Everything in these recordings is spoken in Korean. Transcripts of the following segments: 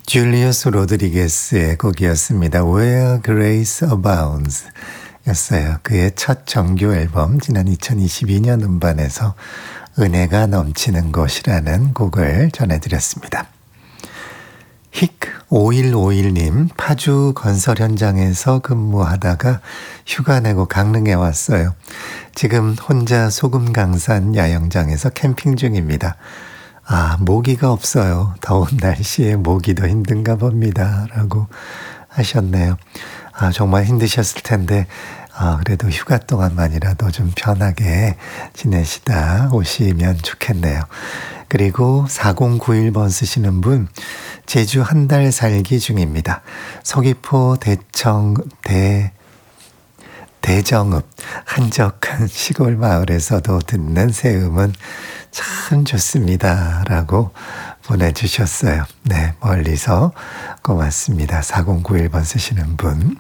줄리어스 로드리게스의 곡이었습니다. Where Grace Abounds 였어요. 그의 첫 정규 앨범 지난 2022년 음반에서 은혜가 넘치는 곳이라는 곡을 전해드렸습니다. 힉5151님, 파주 건설 현장에서 근무하다가 휴가 내고 강릉에 왔어요. 지금 혼자 소금강산 야영장에서 캠핑 중입니다. 모기가 없어요. 더운 날씨에 모기도 힘든가 봅니다. 라고 하셨네요. 정말 힘드셨을 텐데, 그래도 휴가 동안만이라도 좀 편하게 지내시다 오시면 좋겠네요. 그리고 4091번 쓰시는 분, 제주 한 달 살기 중입니다. 서귀포 대정읍 한적한 시골 마을에서도 듣는 새 음은 참 좋습니다. 라고 보내주셨어요. 네, 멀리서 고맙습니다. 4091번 쓰시는 분.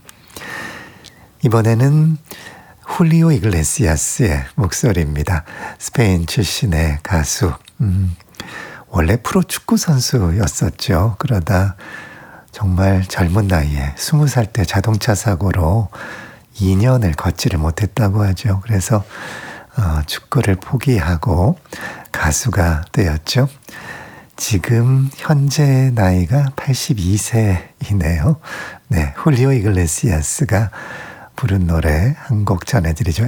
이번에는 훌리오 이글레시아스의 목소리입니다. 스페인 출신의 가수. 원래 프로축구 선수였었죠. 그러다 정말 젊은 나이에 20살 때 자동차 사고로 2년을 걷지를 못했다고 하죠. 그래서 축구를 포기하고 가수가 되었죠. 지금 현재 나이가 82세이네요. 네, 훌리오 이글레시아스가 부른 노래 한 곡 전해드리죠.